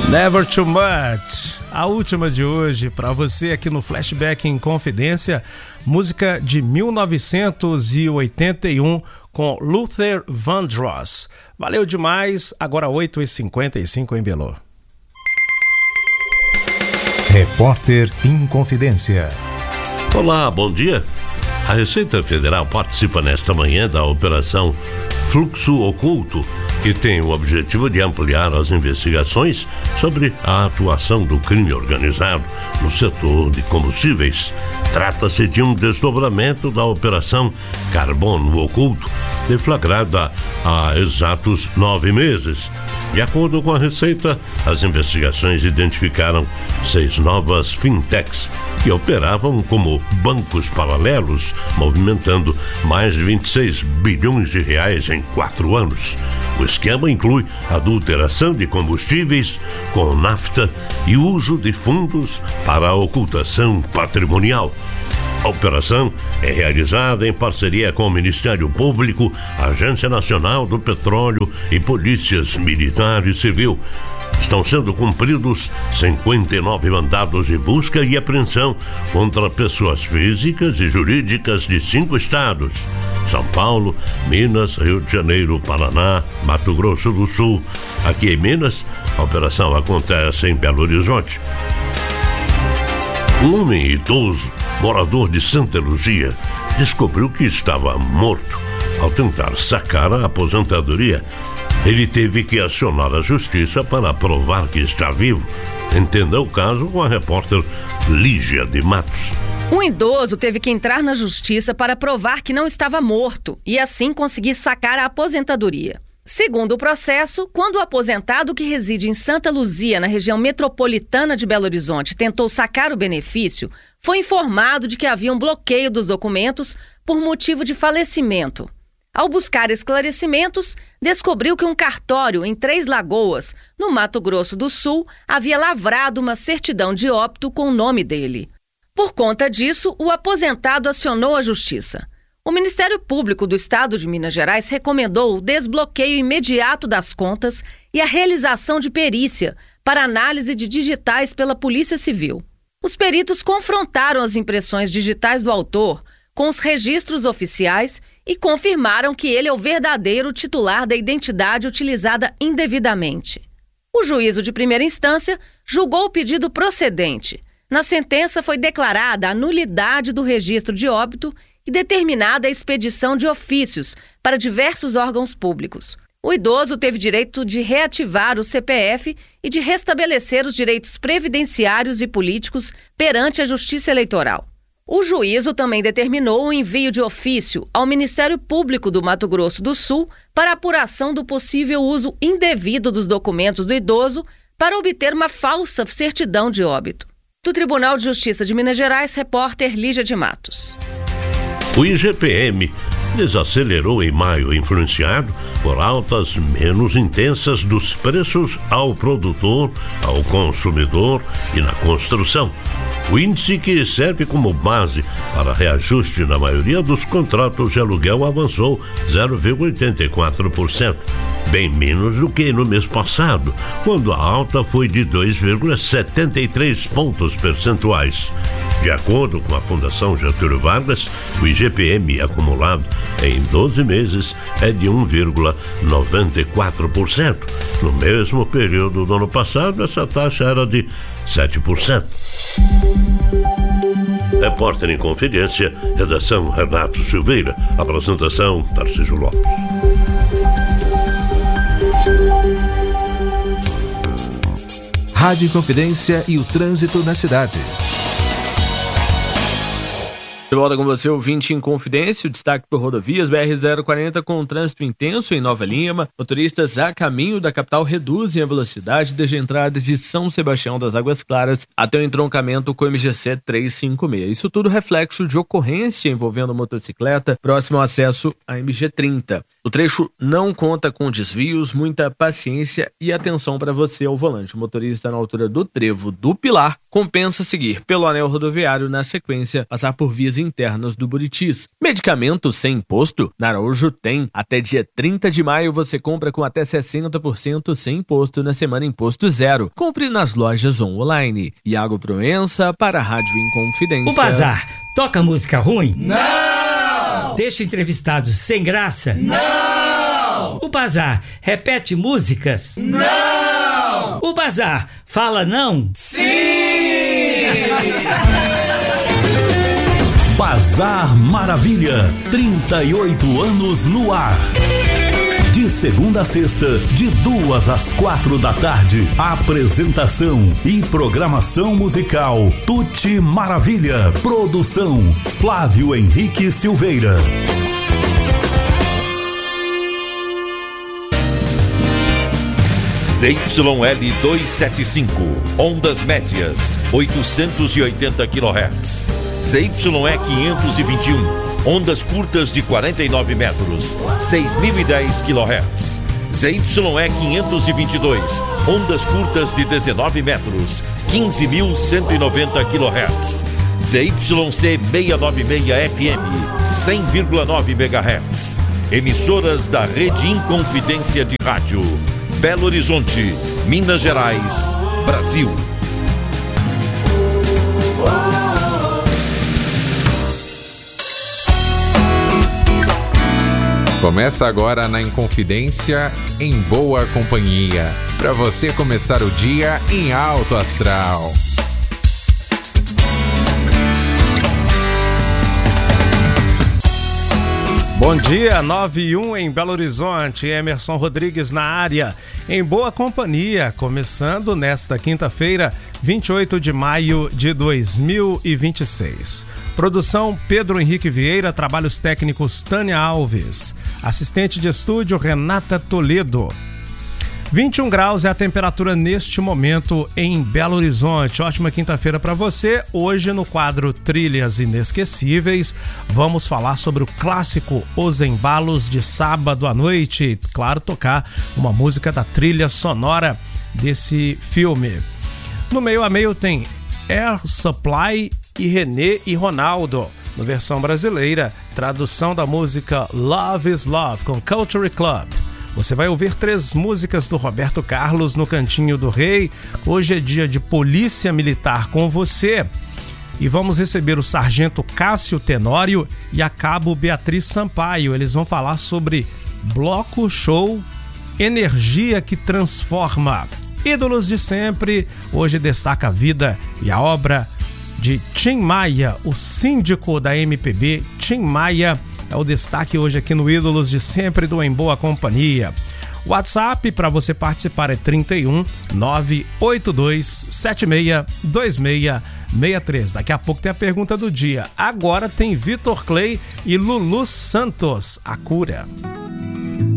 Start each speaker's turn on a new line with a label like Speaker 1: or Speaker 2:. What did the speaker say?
Speaker 1: Never Too Much, a última de hoje para você aqui no Flashback em Confidência, música de 1981 com Luther Vandross. Valeu demais, agora 8h55 em Belo.
Speaker 2: Repórter em Confidência.
Speaker 3: Olá, bom dia. A Receita Federal participa nesta manhã da Operação Fluxo Oculto, que tem o objetivo de ampliar as investigações sobre a atuação do crime organizado no setor de combustíveis. Trata-se de um desdobramento da Operação Carbono Oculto, deflagrada há exatos 9 meses. De acordo com a Receita, as investigações identificaram 6 novas fintechs que operavam como bancos paralelos, movimentando mais de 26 bilhões de reais em 4 anos. O esquema inclui adulteração de combustíveis com nafta e uso de fundos para a ocultação patrimonial. A operação é realizada em parceria com o Ministério Público, Agência Nacional do Petróleo e polícias militar e civil. Estão sendo cumpridos 59 mandados de busca e apreensão contra pessoas físicas e jurídicas de 5 estados: São Paulo, Minas, Rio de Janeiro, Paraná, Mato Grosso do Sul. Aqui em Minas, a operação acontece em Belo Horizonte. Um homem idoso, morador de Santa Luzia, descobriu que estava morto. Ao tentar sacar a aposentadoria, ele teve que acionar a justiça para provar que está vivo. Entenda o caso com a repórter Lígia de Matos.
Speaker 4: Um idoso teve que entrar na justiça para provar que não estava morto e assim conseguir sacar a aposentadoria. Segundo o processo, quando o aposentado que reside em Santa Luzia, na região metropolitana de Belo Horizonte, tentou sacar o benefício, foi informado de que havia um bloqueio dos documentos por motivo de falecimento. Ao buscar esclarecimentos, descobriu que um cartório em Três Lagoas, no Mato Grosso do Sul, havia lavrado uma certidão de óbito com o nome dele. Por conta disso, o aposentado acionou a justiça. O Ministério Público do Estado de Minas Gerais recomendou o desbloqueio imediato das contas e a realização de perícia para análise de digitais pela Polícia Civil. Os peritos confrontaram as impressões digitais do autor com os registros oficiais e confirmaram que ele é o verdadeiro titular da identidade utilizada indevidamente. O juízo de primeira instância julgou o pedido procedente. Na sentença foi declarada a nulidade do registro de óbito e determinada a expedição de ofícios para diversos órgãos públicos. O idoso teve direito de reativar o CPF e de restabelecer os direitos previdenciários e políticos perante a Justiça Eleitoral. O juízo também determinou o envio de ofício ao Ministério Público do Mato Grosso do Sul para apuração do possível uso indevido dos documentos do idoso para obter uma falsa certidão de óbito. Do Tribunal de Justiça de Minas Gerais, repórter Lígia de Matos.
Speaker 3: O IGPM desacelerou em maio, influenciado por altas menos intensas dos preços ao produtor, ao consumidor e na construção. O índice, que serve como base para reajuste na maioria dos contratos de aluguel, avançou 0,84%, bem menos do que no mês passado, quando a alta foi de 2,73 pontos percentuais. De acordo com a Fundação Getúlio Vargas, o IGPM acumulado em 12 meses é de 1,94%. No mesmo período do ano passado, essa taxa era de 7%. Repórter em Confidência, redação Renato Silveira, apresentação Tarcísio Lopes.
Speaker 2: Rádio Confidência e o trânsito na cidade.
Speaker 5: De volta com você, ouvinte em Confidência, o destaque por rodovias BR-040 com trânsito intenso em Nova Lima. Motoristas a caminho da capital reduzem a velocidade desde a entrada de São Sebastião das Águas Claras até o entroncamento com o MGC 356. Isso tudo reflexo de ocorrência envolvendo motocicleta próximo ao acesso à MG30. O trecho não conta com desvios, muita paciência e atenção para você ao volante. O motorista na altura do trevo do Pilar compensa seguir pelo anel rodoviário, na sequência passar por vias internas do Buritis. Medicamento sem imposto? Na Araújo tem. Até dia 30 de maio você compra com até 60% sem imposto na semana Imposto Zero. Compre nas lojas online. Iago Proença para a Rádio Inconfidência.
Speaker 6: O Bazar toca música ruim? Não! Deixa entrevistados sem graça? Não! O Bazar repete músicas? Não! O Bazar fala não?
Speaker 7: Sim!
Speaker 2: Bazar Maravilha, 38 anos no ar. De segunda a sexta, de 2 às 4 da tarde. Apresentação e programação musical Tuti Maravilha. Produção Flávio Henrique Silveira.
Speaker 8: ZYL 275, ondas médias, 880 kHz. ZYE 521, ondas curtas de 49 metros, 6.010 kHz. ZYE 522, ondas curtas de 19 metros, 15.190 kHz. ZYC 696 FM, 100,9 MHz. Emissoras da Rede Inconfidência de Rádio. Belo Horizonte, Minas Gerais, Brasil.
Speaker 9: Começa agora na Inconfidência, em boa companhia, para você começar o dia em alto astral.
Speaker 1: Bom dia, 9:01 em Belo Horizonte, Emerson Rodrigues na área, em boa companhia, começando nesta quinta-feira, 28 de maio de 2026. Produção Pedro Henrique Vieira, trabalhos técnicos Tânia Alves, assistente de estúdio Renata Toledo. 21 graus é a temperatura neste momento em Belo Horizonte. Ótima quinta-feira para você. Hoje no quadro Trilhas Inesquecíveis, vamos falar sobre o clássico Os Embalos de Sábado à Noite. Claro, tocar uma música da trilha sonora desse filme. No meio a meio tem Air Supply e René e Ronaldo. Na versão brasileira, tradução da música Love is Love com Culture Club. Você vai ouvir 3 músicas do Roberto Carlos no Cantinho do Rei. Hoje é dia de Polícia Militar com você. E vamos receber o Sargento Cássio Tenório e a Cabo Beatriz Sampaio. Eles vão falar sobre Bloco Show Energia que Transforma. Ídolos de sempre, hoje destaca a vida e a obra de Tim Maia, o síndico da MPB. Tim Maia é o destaque hoje aqui no Ídolos de Sempre do Em Boa Companhia. O WhatsApp para você participar é 31 982 76 2663. Daqui a pouco tem a pergunta do dia. Agora tem Vitor Clay e Lulu Santos, A Cura.